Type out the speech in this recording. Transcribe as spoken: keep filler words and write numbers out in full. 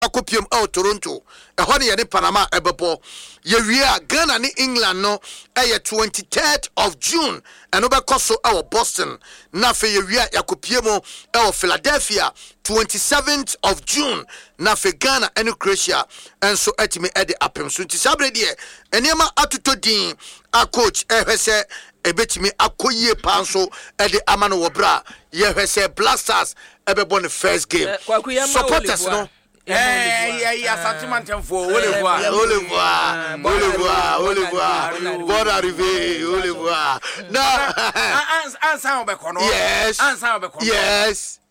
akopiem e Toronto e ho ne ye ne Panama ebebo ye wie a Ghana ne England no e twenty-third of June eno be koso e Boston na fe ye wie a yakopiem e Philadelphia twenty-seventh of June na fe Ghana and Croatia enso etime e de apem so nti sabre de enema atoto din a coach e hwese ebetimi akoyie panso e de amano wo bra ye hwese Blasters e be born the first game supporters no Eh, yeah, yeah, sentiment for Olivois, Olivois, Olivois, Olivois, bon arrivé, Olivois. No, answer Becono. Yes, answer Becono. Yes.